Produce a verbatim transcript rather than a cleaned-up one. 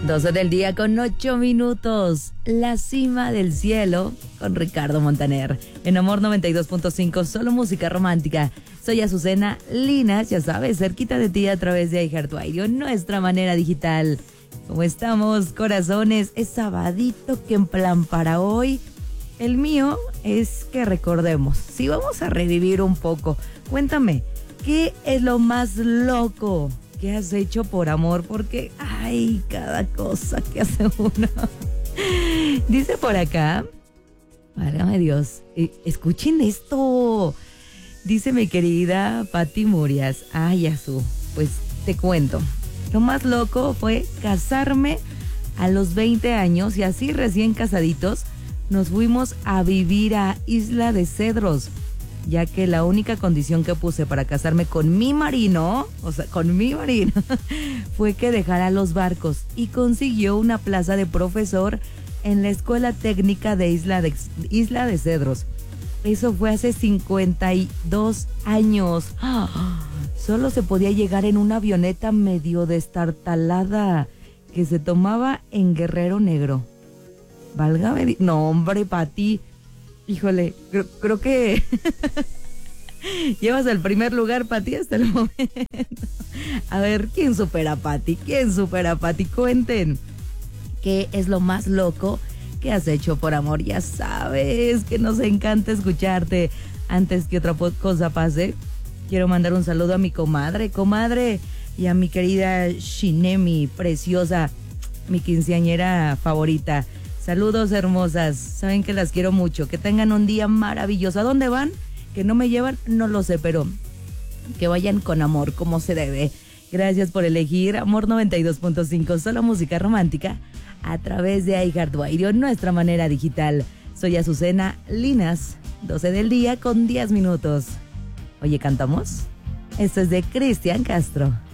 doce del día con ocho minutos. La cima del cielo con Ricardo Montaner. En Amor noventa y dos punto cinco, solo música romántica. Soy Azucena Linas, ya sabes, cerquita de ti a través de iHeartRadio, nuestra manera digital. ¿Cómo estamos, corazones? Es sabadito, que en plan para hoy. El mío es que recordemos, si vamos a revivir un poco, cuéntame, ¿qué es lo más loco que has hecho por amor? Porque, ay, cada cosa que hace uno. Dice por acá, válgame Dios, eh, escuchen esto. Dice mi querida Pati Murias, ay, Azú, pues te cuento. Lo más loco fue casarme a los veinte años y así recién casaditos nos fuimos a vivir a Isla de Cedros, ya que la única condición que puse para casarme con mi marino, o sea, con mi marino, fue que dejara los barcos y consiguió una plaza de profesor en la Escuela Técnica de Isla de, Isla de Cedros. Eso fue hace cincuenta y dos años. ¡Ah! Solo se podía llegar en una avioneta medio destartalada que se tomaba en Guerrero Negro. Válgame, no hombre, Pati, híjole, creo, creo que llevas el primer lugar, Pati, hasta el momento. A ver, ¿quién supera a Pati? ¿Quién supera a Pati? Cuenten, ¿qué es lo más loco que has hecho por amor? Ya sabes que nos encanta escucharte. Antes que otra cosa pase, quiero mandar un saludo a mi comadre, comadre, y a mi querida Shinemi, preciosa, mi quinceañera favorita. Saludos, hermosas. Saben que las quiero mucho. Que tengan un día maravilloso. ¿A dónde van? Que no me llevan, no lo sé, pero que vayan con amor, como se debe. Gracias por elegir Amor noventa y dos punto cinco, solo música romántica, a través de iHeartRadio, nuestra manera digital. Soy Azucena Linas, doce del día con diez minutos. Oye, ¿cantamos? Esto es de Cristian Castro.